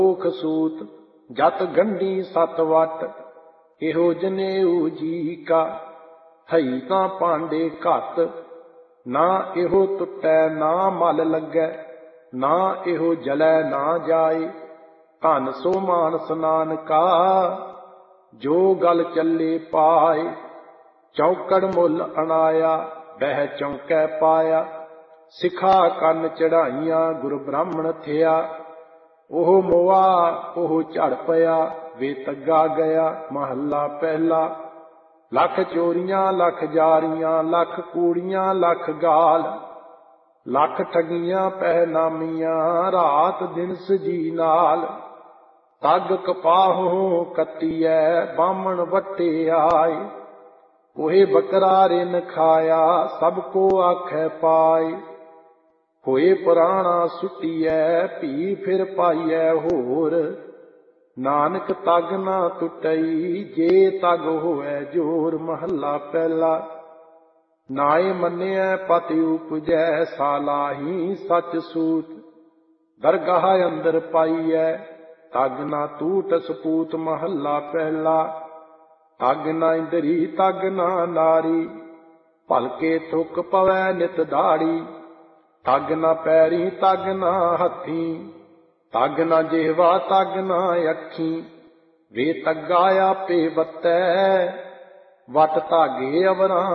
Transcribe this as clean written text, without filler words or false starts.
ਓਖ ਸੂਤ ਜਤ ਗੰਢੀ ਸਤ ਵਟ, ਇਹੋ ਜਨੇਊ ਜੀ ਕਾ ਹਈ ਤਾਂ ਭਾਂਡੇ ਘੱਤ। ਨਾ ਇਹੋ ਟੁੱਟੈ ਨਾ ਮਲ ਲੱਗੈ, ਨਾ ਇਹੋ ਜਲੈ ਨਾ ਜਾਏ। ਧਨ ਸੋ ਮਾਨਸ ਨਾਨਕਾ, ਜੋ ਗਲ ਚੱਲੇ ਪਾਏ। ਚੌਕੜ ਮੁੱਲ ਅਣਾਇਆ, ਬਹਿ ਚੌਂਕੈ ਪਾਇਆ। ਸਿਖਾ ਕੰਨ ਚੜਾਈਆਂ, ਗੁਰ ਬ੍ਰਾਹਮਣ ਥਿਆ। ਉਹ ਮੋਆ ਉਹ ਝੜ ਪਿਆ, ਵੇ ਤੱਗਾ ਗਿਆ। ਮਹੱਲਾ ਪਹਿਲਾ। ਲੱਖ ਚੋਰੀਆਂ ਲੱਖ ਜਾਰੀਆਂ, ਲੱਖ ਕੂੜੀਆਂ ਲੱਖ ਗਾਲ। ਲੱਖ ਠਗੀਆਂ ਪਹਿਨਾਮੀਆਂ, ਰਾਤ ਦਿਨ ਸਜੀ ਨਾਲ। ਤੱਗ ਕਪਾਹੋਂ ਕੱਤੀਐ, ਬਾਹਮਣ ਵੱਟੇ ਆਏ। ਕੋਹੇ ਬੱਕਰਾ ਰਿਨ ਖਾਇਆ, ਸਭ ਕੋ ਆਖੈ ਪਾਏ। ਹੋਏ ਪੁਰਾਣਾ ਸੁਟੀਐ, ਭੀ ਫਿਰ ਪਾਈਐ ਹੋਰ। ਨਾਨਕ ਤੱਗ ਨਾ ਟੁੱਟਈ, ਜੇ ਤੱਗ ਹੋਵੈ ਜੋਰ। ਮਹੱਲਾ ਪਹਿਲਾ। ਨਾਏ ਮੰਨਿਐ ਪਤਿ ਉਪਜੈ, ਸਾਲਾਹੀ ਸਚ ਸੂਤ। ਦਰਗਾਹ ਅੰਦਰ ਪਾਈਐ, ਤੱਗ ਨਾ ਟੂਟ ਸਪੂਤ। ਮਹੱਲਾ ਪਹਿਲਾ। ਤੱਗ ਨਾ ਇੰਦਰੀ ਤੱਗ ਨਾ ਨਾਰੀ, ਭਲਕੇ ਥੁੱਕ ਪਵੈ ਨਿਤ ਦਾੜੀ। ਤੱਗ ਨਾ ਪੈਰੀ ਤੱਗ ਨਾ ਹੱਥੀ, ਤੱਗ ਨਾ ਜਿਹਵਾ ਤੱਗ ਨਾ ਅੱਖੀ। ਵੇ ਤੱਗਾ ਆਪੇ ਵੱਤੈ, ਵਟ ਧਾਗੇ ਅਵਰਾਂ